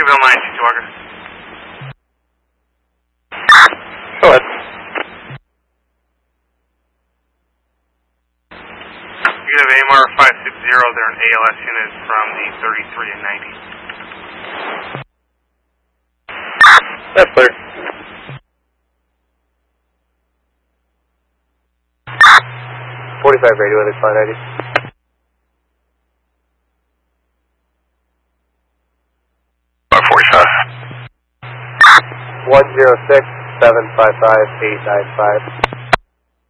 Vacaville 962 August. Go ahead. You have AMR 560, they're an ALS unit from the 33 and 90. That's clear. 45 radio, it's fine, 90. 45. 106-755-895.